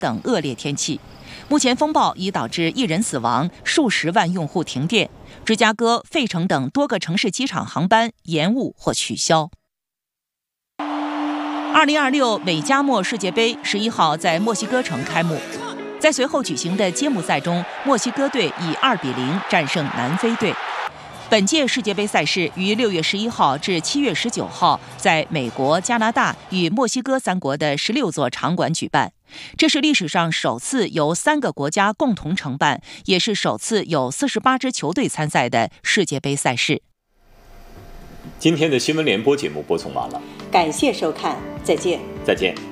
等恶劣天气。目前风暴已导致1人死亡，数十万用户停电。芝加哥、费城等多个城市机场航班延误或取消。2026美加墨世界杯11号在墨西哥城开幕，在随后举行的揭幕赛中，墨西哥队以2-0战胜南非队。本届世界杯赛事于6月11号至7月19号在美国、加拿大与墨西哥3国的16座场馆举办，这是历史上首次由3个国家共同承办，也是首次有48支球队参赛的世界杯赛事。 今天的新闻联播节目播送完了， 感谢收看，再见。 再见。